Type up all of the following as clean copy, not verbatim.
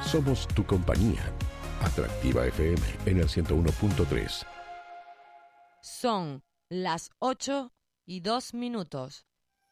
Somos tu compañía. Atractiva FM en el 101.3. Son las 8:02.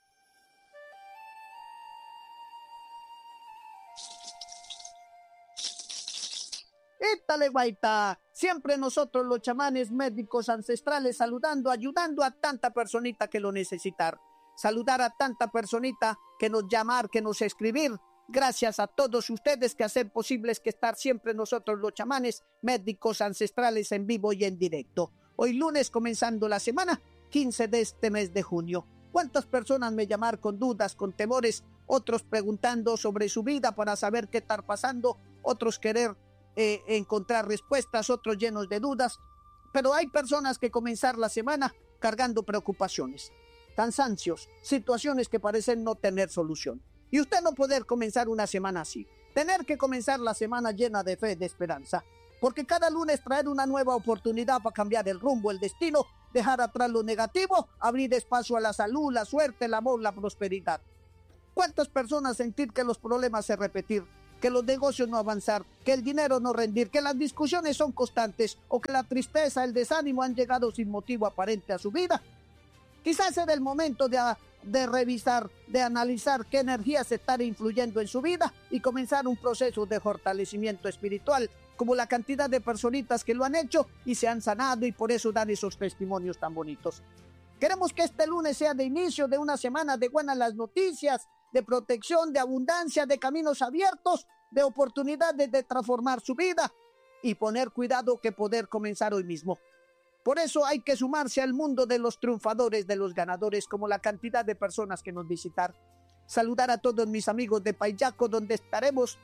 ¡Étale, guaita! Siempre nosotros los chamanes médicos ancestrales saludando, ayudando a tanta personita que lo necesitar. Saludar a tanta personita que nos llamar, que nos escribir. Gracias a todos ustedes que hacen posibles que estar siempre nosotros los chamanes médicos ancestrales en vivo y en directo. Hoy lunes comenzando la semana, 15 de este mes de junio. ¿Cuántas personas me llamar con dudas, con temores? Otros preguntando sobre su vida para saber qué está pasando. Otros querer encontrar respuestas, otros llenos de dudas. Pero hay personas que comenzar la semana cargando preocupaciones, cansancios, situaciones que parecen no tener solución. Y usted no poder comenzar una semana así. Tener que comenzar la semana llena de fe, de esperanza. Porque cada lunes traer una nueva oportunidad para cambiar el rumbo, el destino, dejar atrás lo negativo, abrir espacio a la salud, la suerte, el amor, la prosperidad. ¿Cuántas personas sentir que los problemas se repetir, que los negocios no avanzar, que el dinero no rendir, que las discusiones son constantes o que la tristeza, el desánimo han llegado sin motivo aparente a su vida? Quizás es el momento de revisar, de analizar qué energías están influyendo en su vida y comenzar un proceso de fortalecimiento espiritual, como la cantidad de personitas que lo han hecho y se han sanado y por eso dan esos testimonios tan bonitos. Queremos que este lunes sea de inicio de una semana de buenas las noticias, de protección, de abundancia, de caminos abiertos, de oportunidades de transformar su vida y poner cuidado que poder comenzar hoy mismo. Por eso hay que sumarse al mundo de los triunfadores, de los ganadores, como la cantidad de personas que nos visitar. Saludar a todos mis amigos de Payaco, donde estaremos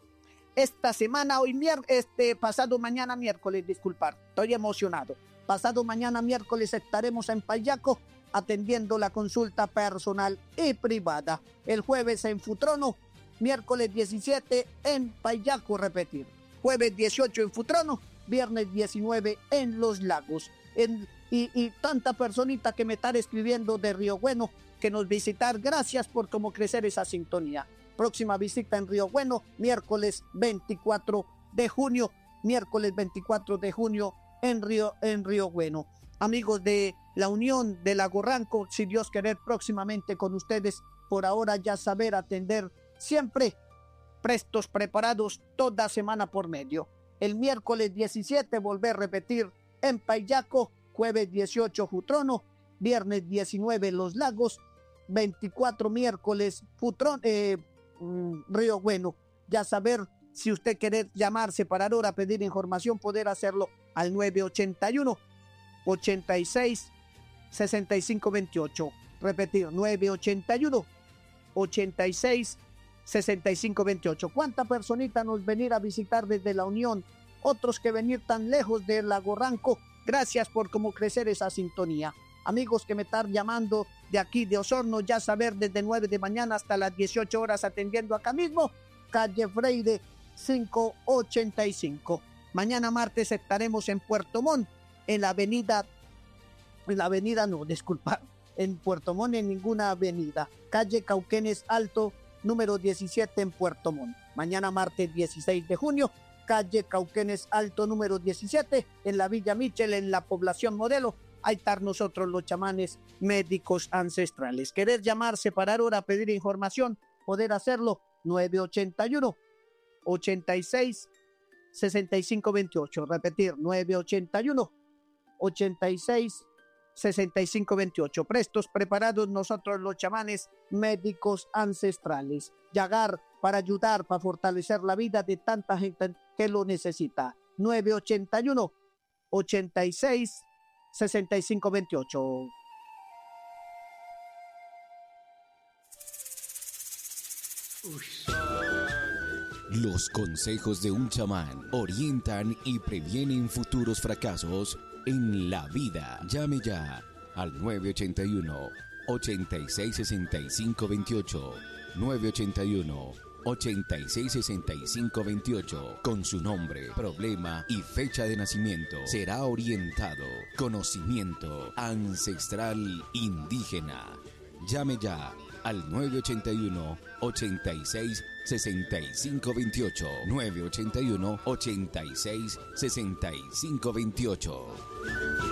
esta semana, pasado mañana miércoles, estoy emocionado. Pasado mañana miércoles estaremos en Payaco atendiendo la consulta personal y privada. El jueves en Futrono, miércoles 17 en Payaco, repetir. Jueves 18 en Futrono, viernes 19 en Los Lagos. Y tanta personita que me está escribiendo de Río Bueno que nos visitar. Gracias por cómo crecer esa sintonía. Próxima visita en Río Bueno, miércoles 24 de junio. Miércoles 24 de junio en Río Bueno. Amigos de la Unión de Lago Ranco, si Dios querer, próximamente con ustedes. Por ahora ya saber atender siempre prestos, preparados toda semana por medio. El miércoles 17 volver a repetir en Payaco, jueves 18 Futrono, viernes 19 Los Lagos, 24 miércoles Río Bueno. Ya saber, si usted quiere llamar, separar hora, pedir información, poder hacerlo al 981 86 65 28. Repetir, 981 86 65 28. ¿Cuánta personita nos venir a visitar desde la Unión? Otros que venir tan lejos de Lago Ranco. Gracias por cómo crecer esa sintonía. Amigos que me están llamando de aquí de Osorno, ya saber, desde 9 de mañana hasta las 18 horas atendiendo acá mismo, calle Freire 585. Mañana martes estaremos en Puerto Montt, en Puerto Montt en ninguna avenida, calle Cauquenes Alto, número 17 en Puerto Montt. Mañana martes 16 de junio, calle Cauquenes Alto, número 17, en la Villa Michel, en la población Modelo. Ahí estar nosotros los chamanes médicos ancestrales. Querer llamar, separar hora, pedir información, poder hacerlo, 981 86 65 28. Repetir, 981 86 65 28. Prestos, preparados nosotros los chamanes médicos ancestrales. Llegar para ayudar, para fortalecer la vida de tanta gente que lo necesita. 981 86 65 28. Los consejos de un chamán orientan y previenen futuros fracasos en la vida. Llame ya al 981 86 65 28. 981 86 65 28. Con su nombre, problema y fecha de nacimiento será orientado. Conocimiento ancestral indígena. Llame ya al 981 86 6528. 981 86 6528.